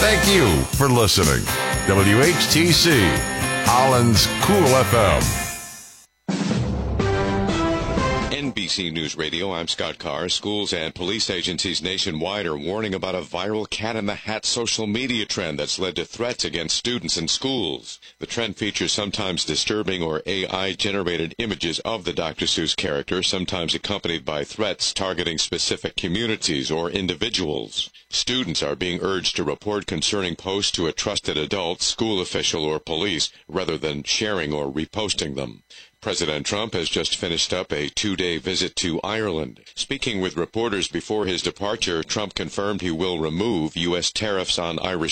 Thank you for listening. WHTC, Holland's Cool FM. NBC News Radio, I'm Scott Carr. Schools and police agencies nationwide are warning about a viral cat-in-the-hat social media trend that's led to threats against students and schools. The trend features sometimes disturbing or AI-generated images of the Dr. Seuss character, sometimes accompanied by threats targeting specific communities or individuals. Students are being urged to report concerning posts to a trusted adult, school official, or police, rather than sharing or reposting them. President Trump has just finished up a 2-day visit to Ireland. Speaking with reporters before his departure, Trump confirmed he will remove U.S. tariffs on Irish